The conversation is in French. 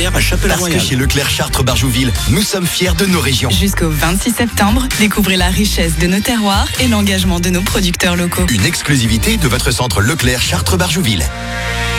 à Parce Chapelle-Royale. que chez Leclerc Chartres-Barjouville, nous sommes fiers de nos régions. Jusqu'au 26 septembre, découvrez la richesse de nos terroirs et l'engagement de nos producteurs locaux. Une exclusivité de votre centre Leclerc Chartres-Barjouville.